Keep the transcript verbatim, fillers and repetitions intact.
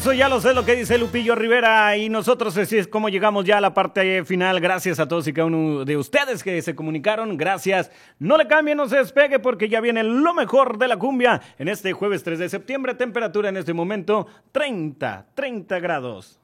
Eso ya lo sé, lo que dice Lupillo Rivera, y nosotros así es como llegamos ya a la parte final. Gracias a todos y cada uno de ustedes que se comunicaron. Gracias. No le cambie, no se despegue, porque ya viene lo mejor de la cumbia en este jueves tres de septiembre. Temperatura en este momento treinta, treinta grados.